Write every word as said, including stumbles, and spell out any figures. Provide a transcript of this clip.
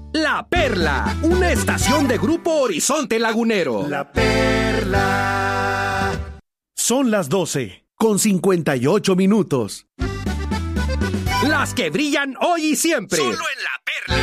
La Perla, una estación de Grupo Horizonte Lagunero. La Perla. Son las doce, con cincuenta y ocho minutos. Las que brillan hoy y siempre. Solo en La Perla.